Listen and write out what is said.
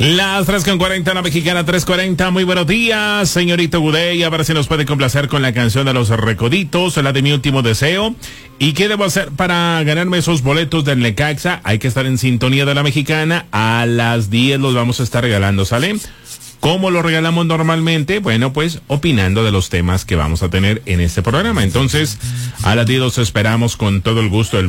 Las 3:40, la mexicana 3:40. Muy buenos días, señorito Gudey. A ver si nos puede complacer con la canción de los Recoditos, la de Mi Último Deseo. ¿Y qué debo hacer para ganarme esos boletos del Necaxa? Hay que estar en sintonía de la mexicana. A las 10 los vamos a estar regalando, ¿sale? ¿Cómo lo regalamos normalmente? Bueno, pues opinando de los temas que vamos a tener en este programa. Entonces, a las 10 los esperamos con todo el gusto del